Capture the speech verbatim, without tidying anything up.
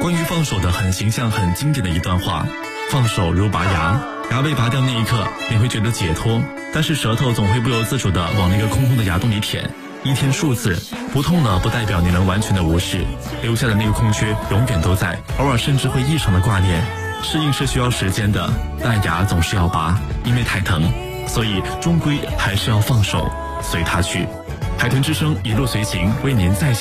关于放手的很形象、很经典的一段话：放手如拔牙，牙被拔掉那一刻，你会觉得解脱，但是舌头总会不由自主地往那个空空的牙洞里舔。一天数次，不痛了不代表你能完全的无视，留下的那个空缺永远都在，偶尔甚至会异常的挂念。适应是需要时间的，但牙总是要拔，因为太疼，所以终归还是要放手，随它去。海豚之声一路随行，为您再现